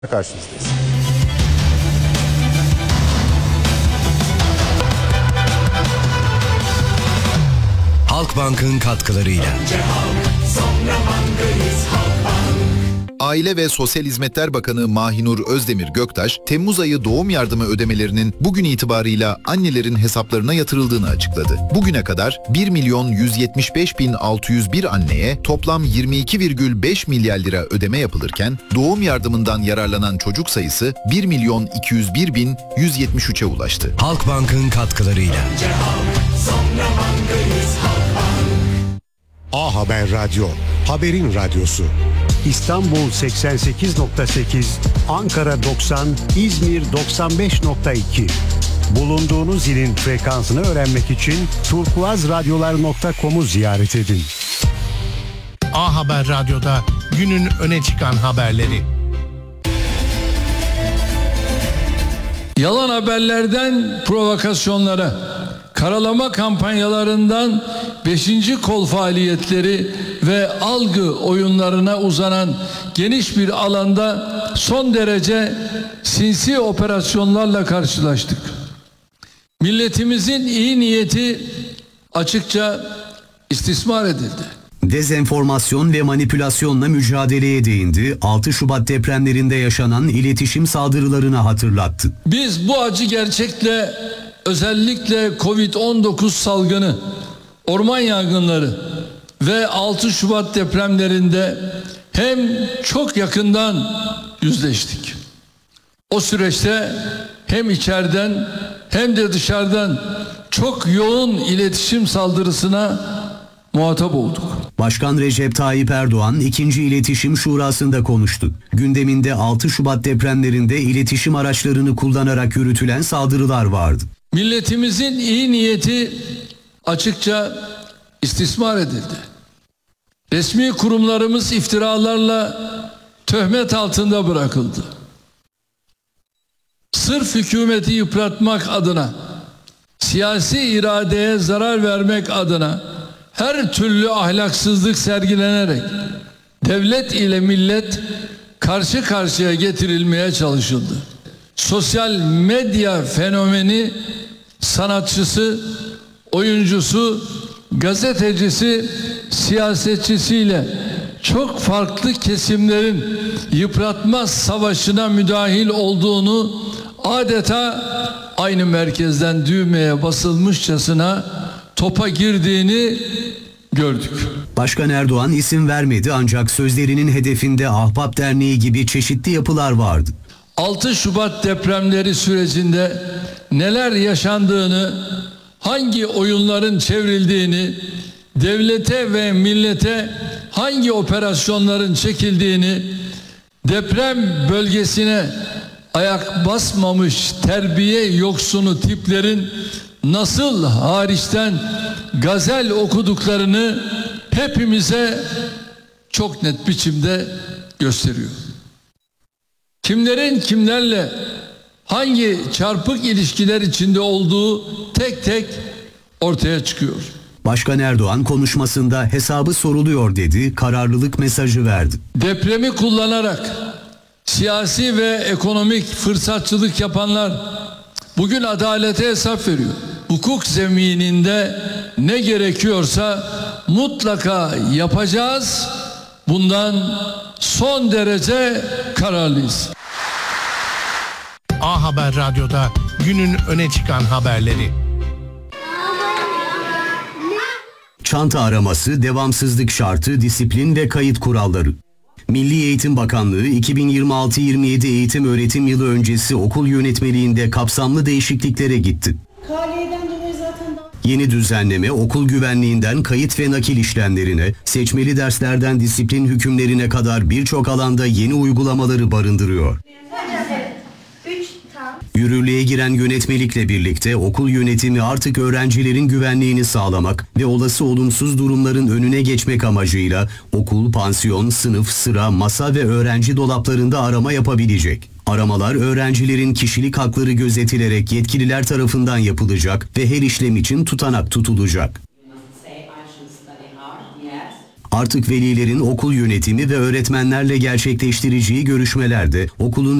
karşınızdayız. Halkbank'ın katkılarıyla. Aile ve Sosyal Hizmetler Bakanı Mahinur Özdemir Göktaş, Temmuz ayı doğum yardımı ödemelerinin bugün itibarıyla annelerin hesaplarına yatırıldığını açıkladı. Bugüne kadar 1.175.601 anneye toplam 22,5 milyar lira ödeme yapılırken, doğum yardımından yararlanan çocuk sayısı 1.201.173'e ulaştı. Halkbank'ın katkılarıyla. A Haber Radyo, haberin radyosu. İstanbul 88.8, Ankara 90, İzmir 95.2. Bulunduğunuz ilin frekansını öğrenmek için turkuazradyolar.com'u ziyaret edin. A Haber Radyo'da günün öne çıkan haberleri. Yalan haberlerden provokasyonlara, karalama kampanyalarından 5. kol faaliyetleri ve algı oyunlarına uzanan geniş bir alanda son derece sinsi operasyonlarla karşılaştık. Milletimizin iyi niyeti açıkça istismar edildi. Dezenformasyon ve manipülasyonla mücadeleye değindi. 6 Şubat depremlerinde yaşanan iletişim saldırılarını hatırlattı. Biz bu acı gerçekle özellikle Covid-19 salgını, orman yangınları ve 6 Şubat depremlerinde hem çok yakından yüzleştik. O süreçte hem içeriden hem de dışarıdan çok yoğun iletişim saldırısına muhatap olduk. Başkan Recep Tayyip Erdoğan 2. İletişim Şurası'nda konuştu. Gündeminde 6 Şubat depremlerinde iletişim araçlarını kullanarak yürütülen saldırılar vardı. Milletimizin iyi niyeti açıkça istismar edildi. Resmi kurumlarımız iftiralarla töhmet altında bırakıldı. Sırf hükümeti yıpratmak adına, siyasi iradeye zarar vermek adına her türlü ahlaksızlık sergilenerek devlet ile millet karşı karşıya getirilmeye çalışıldı. Sosyal medya fenomeni sanatçısı, oyuncusu, gazetecisi, siyasetçisiyle çok farklı kesimlerin yıpratma savaşına müdahil olduğunu adeta aynı merkezden düğmeye basılmışçasına topa girdiğini gördük. Başkan Erdoğan isim vermedi ancak sözlerinin hedefinde Ahbap Derneği gibi çeşitli yapılar vardı. 6 Şubat depremleri sürecinde neler yaşandığını, hangi oyunların çevrildiğini, devlete ve millete hangi operasyonların çekildiğini, deprem bölgesine ayak basmamış terbiye yoksunu tiplerin nasıl hariçten gazel okuduklarını hepimize çok net biçimde gösteriyor. Kimlerin kimlerle hangi çarpık ilişkiler içinde olduğu tek tek ortaya çıkıyor. Başkan Erdoğan konuşmasında hesabı soruluyor dedi, kararlılık mesajı verdi. Depremi kullanarak siyasi ve ekonomik fırsatçılık yapanlar bugün adalete hesap veriyor. Hukuk zemininde ne gerekiyorsa mutlaka yapacağız. Bundan son derece kararlıyız. A Haber Radyo'da günün öne çıkan haberleri. Çanta araması, devamsızlık şartı, disiplin ve kayıt kuralları. Milli Eğitim Bakanlığı 2026-27 eğitim öğretim yılı öncesi okul yönetmeliğinde kapsamlı değişikliklere gitti. Yeni düzenleme okul güvenliğinden kayıt ve nakil işlemlerine, seçmeli derslerden disiplin hükümlerine kadar birçok alanda yeni uygulamaları barındırıyor. Yürürlüğe giren yönetmelikle birlikte okul yönetimi artık öğrencilerin güvenliğini sağlamak ve olası olumsuz durumların önüne geçmek amacıyla okul, pansiyon, sınıf, sıra, masa ve öğrenci dolaplarında arama yapabilecek. Aramalar öğrencilerin kişilik hakları gözetilerek yetkililer tarafından yapılacak ve her işlem için tutanak tutulacak. Artık velilerin okul yönetimi ve öğretmenlerle gerçekleştireceği görüşmelerde okulun